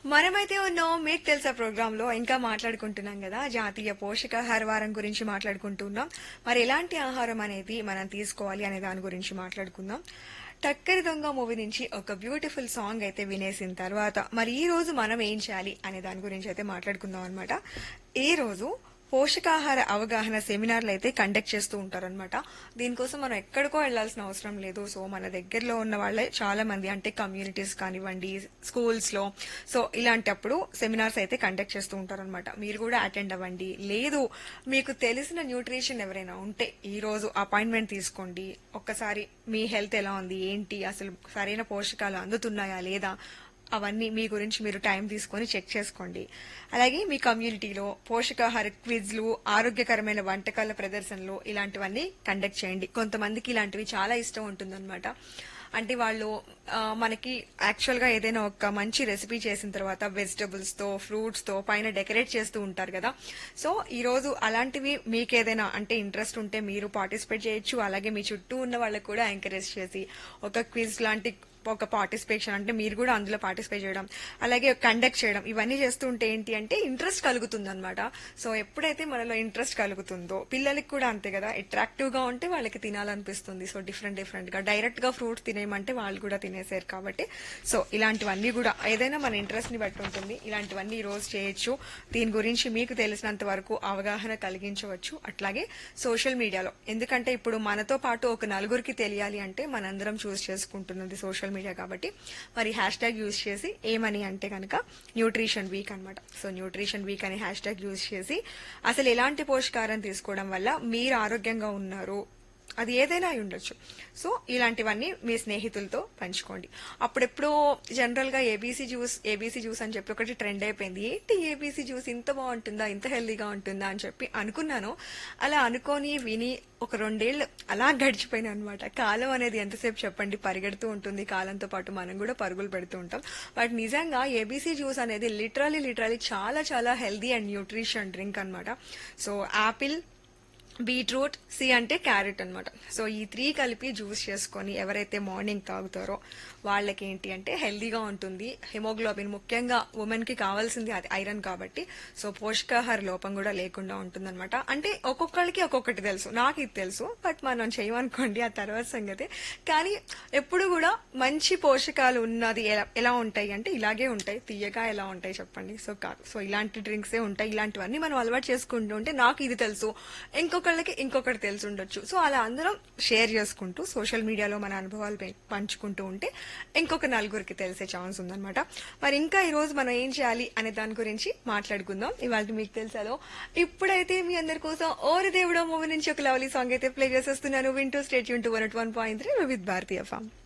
మనమైతే ఉన్నాం మీకు తెలుసా ప్రోగ్రామ్ లో ఇంకా మాట్లాడుకుంటున్నాం కదా, జాతీయ పోషకాహార వారం గురించి మాట్లాడుకుంటున్నాం. మరి ఎలాంటి ఆహారం అనేది మనం తీసుకోవాలి అనే దాని గురించి మాట్లాడుకుందాం. టక్కరి దొంగ మూవీ నుంచి ఒక బ్యూటిఫుల్ సాంగ్ అయితే వినేసిన తర్వాత మరి ఈ రోజు మనం ఏం చేయాలి అనే దాని గురించి అయితే మాట్లాడుకుందాం అనమాట. ఈ రోజు పోషకాహార అవగాహన సెమినార్లు అయితే కండక్ట్ చేస్తూ ఉంటారనమాట. దీనికోసం మనం ఎక్కడికో వెళ్లాల్సిన అవసరం లేదు. సో మన దగ్గరలో ఉన్న వాళ్ళే చాలా మంది, అంటే కమ్యూనిటీస్ కానివ్వండి, స్కూల్స్ లో, సో ఇలాంటప్పుడు సెమినార్స్ అయితే కండక్ట్ చేస్తూ ఉంటారనమాట. మీరు కూడా అటెండ్ అవ్వండి. లేదు మీకు తెలిసిన న్యూట్రిషన్ ఎవరైనా ఉంటే ఈ రోజు అపాయింట్మెంట్ తీసుకోండి. ఒక్కసారి మీ హెల్త్ ఎలా ఉంది, ఏంటి, అసలు సరైన పోషకాలు అందుతున్నాయా లేదా, అవన్నీ మీ గురించి మీరు టైం తీసుకొని చెక్ చేసుకోండి. అలాగే మీ కమ్యూనిటీలో పోషకాహార క్విజ్లు, ఆరోగ్యకరమైన వంటకాల ప్రదర్శనలు ఇలాంటివన్నీ కండక్ట్ చేయండి. కొంతమందికి ఇలాంటివి చాలా ఇష్టం ఉంటుందన్నమాట. అంటే వాళ్ళు మనకి యాక్చువల్ గా ఏదైనా ఒక మంచి రెసిపీ చేసిన తర్వాత వెజిటబుల్స్ తో, ఫ్రూట్స్ తో పైన డెకరేట్ చేస్తూ ఉంటారు కదా. సో ఈ రోజు అలాంటివి మీకు ఏదైనా అంటే ఇంట్రెస్ట్ ఉంటే మీరు పార్టిసిపేట్ చేయొచ్చు. అలాగే మీ చుట్టూ ఉన్న వాళ్ళకు కూడా ఎంకరేజ్ చేసి ఒక క్విజ్ లాంటి ఒక పార్టిసిపేషన్, అంటే మీరు కూడా అందులో పార్టిసిపేట్ చేయడం, అలాగే కండక్ట్ చేయడం, ఇవన్నీ చేస్తూ ఉంటే ఏంటి అంటే ఇంట్రెస్ట్ కలుగుతుంది అనమాట. సో ఎప్పుడైతే మనలో ఇంట్రెస్ట్ కలుగుతుందో పిల్లలకి కూడా అంతే కదా, అట్రాక్టివ్ గా ఉంటే వాళ్ళకి తినాలనిపిస్తుంది. సో డిఫరెంట్ గా డైరెక్ట్ గా ఫ్రూట్స్ తినేయమంటే వాళ్ళు కూడా తినేసారు కాబట్టి, సో ఇలాంటివన్నీ కూడా ఏదైనా మన ఇంట్రెస్ట్ ని బట్టి ఉంటుంది. ఇలాంటివన్నీ ఈ రోజు చేయొచ్చు. దీని గురించి మీకు తెలిసినంత వరకు అవగాహన కలిగించవచ్చు. అట్లాగే సోషల్ మీడియాలో, ఎందుకంటే ఇప్పుడు మనతో పాటు ఒక నలుగురికి తెలియాలి అంటే మనందరం చూస్ చేసుకుంటున్నది సోషల్ మీడియా కాబట్టి, మరి హ్యాష్ ట్యాగ్ యూజ్ చేసి ఏమని అంటే కనుక న్యూట్రిషన్ వీక్ అనమాట. సో న్యూట్రిషన్ వీక్ అనే హ్యాష్ ట్యాగ్ యూజ్ చేసి అసలు ఎలాంటి పోషకాహారం తీసుకోవడం వల్ల మీరు ఆరోగ్యంగా ఉన్నారు, అది ఏదైనా అయి ఉండొచ్చు. సో ఇలాంటివన్నీ మీ స్నేహితులతో పంచుకోండి. అప్పుడెప్పుడు జనరల్ గా ఏబీసీ జ్యూస్ అని చెప్పి ఒకటి ట్రెండ్ అయిపోయింది. ఏంటి ఏబీసీ జ్యూస్ ఇంత బాగుంటుందా, ఇంత హెల్దీగా ఉంటుందా అని చెప్పి అనుకున్నాను. అలా అనుకొని విని ఒక 2 ఏళ్లు అలా గడిచిపోయినాయి అనమాట. కాలం అనేది ఎంతసేపు చెప్పండి, పరిగెడుతూ ఉంటుంది. కాలంతో పాటు మనం కూడా పరుగులు పెడుతూ ఉంటాం. బట్ నిజంగా ఏబీసీ జ్యూస్ అనేది లిటరలీ చాలా చాలా హెల్దీ అండ్ న్యూట్రిషన్ డ్రింక్ అనమాట. సో యాపిల్, బీట్రూట్, సి అంటే క్యారెట్ అనమాట. సో ఈ 3 కలిపి జ్యూస్ చేసుకొని ఎవరైతే మార్నింగ్ తాగుతారో వాళ్ళకి ఏంటి అంటే హెల్దీగా ఉంటుంది. హిమోగ్లోబిన్, ముఖ్యంగా ఉమెన్ కి కావాల్సింది అది ఐరన్ కాబట్టి, సో పోషకాహార లోపం కూడా లేకుండా ఉంటుందన్నమాట. అంటే ఒక్కొక్కరికి ఒక్కొక్కటి తెలుసు, నాకు ఇది తెలుసు, బట్ మనం చేయమనుకోండి ఆ తర్వాత సంగతి. కానీ ఎప్పుడు కూడా మంచి పోషకాలు ఉన్నది ఎలా ఉంటాయి అంటే ఇలాగే ఉంటాయి. తీయగా ఎలా ఉంటాయి చెప్పండి? సో కాదు. సో ఇలాంటి డ్రింక్సే ఉంటాయి. ఇలాంటివన్నీ మనం అలవాటు చేసుకుంటూ ఉంటే నాకు ఇది తెలుసు, ఇంకొకళ్ళకి ఇంకొకటి తెలిసి ఉండొచ్చు. సో అలా అందరం షేర్ చేసుకుంటూ సోషల్ మీడియాలో మన అనుభవాలు పంచుకుంటూ ఉంటే ఇంకొక నలుగురికి తెలిసే ఛాన్స్ ఉందన్నమాట. మరి ఇంకా ఈ రోజు మనం ఏం చేయాలి అనే దాని గురించి మాట్లాడుకుందాం. ఇవాళ మీకు తెలుసాలో ఇప్పుడైతే మీ అందరి కోసం ఓరి దేవుడో మూవీ నుంచి ఒక లవ్లీ సాంగ్ అయితే ప్లే చేసేస్తున్నాను. వింటూ state Yoon to 101.3 with Bharatiya form.